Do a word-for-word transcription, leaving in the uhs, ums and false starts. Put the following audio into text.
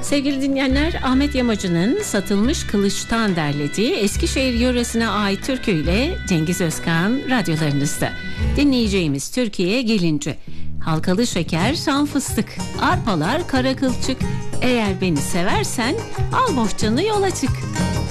Sevgili dinleyenler, Ahmet Yamacı'nın Satılmış Kılıç'tan derlediği Eskişehir yöresine ait türküyle Cengiz Özkan radyolarınızda. Dinleyeceğimiz Türkiye'ye gelince: halkalı şeker, şan fıstık, arpalar, kara kılçık, eğer beni seversen al bohçanı yola çık.